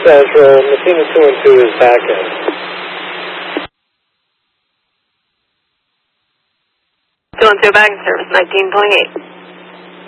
Central, Messina 212 is back in. 212 back in service, 19.8.